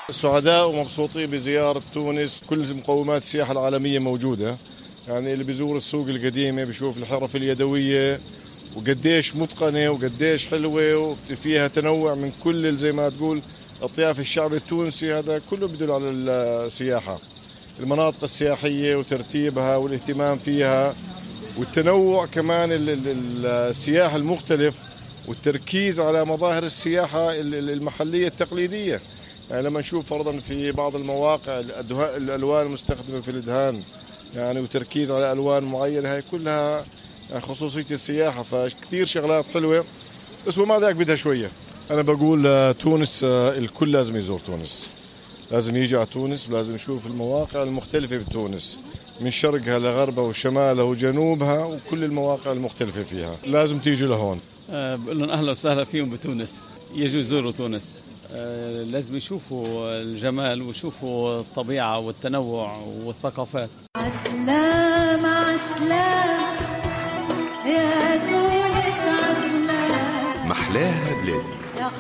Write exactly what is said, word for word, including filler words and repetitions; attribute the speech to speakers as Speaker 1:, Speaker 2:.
Speaker 1: سعداء ومبسوطين بزيارة تونس. كل مقومات السياحة العالمية موجودة، يعني اللي بيزور السوق القديمة بيشوف الحرف اليدوية وقديش متقنة وقديش حلوة وفيها تنوع من كل زي ما تقول أطياف الشعب التونسي. هذا كله بيدل على السياحة، المناطق السياحية وترتيبها والاهتمام فيها والتنوع كمان السياحة المختلف والتركيز على مظاهر السياحة المحلية التقليدية. يعني لما نشوف فرضا في بعض المواقع الألوان المستخدمة في الإدهان يعني وتركيز على ألوان معينة، هاي كلها خصوصية السياحة. فكثير شغلات حلوة، بس وما ذاك بدها شوية. أنا بقول تونس الكل لازم يزور تونس، لازم يجي على تونس ولازم يشوف المواقع المختلفة بتونس من شرقها لغربها وشمالها وجنوبها وكل المواقع المختلفة فيها. لازم تيجوا لهون.
Speaker 2: أه بقول لهم أهلا وسهلا فيهم بتونس، يجوا يزوروا تونس. أه لازم يشوفوا الجمال ويشوفوا الطبيعة والتنوع والثقافات.
Speaker 3: عسلام عسلام يا تونس عسلام،
Speaker 4: محلاها بلادي.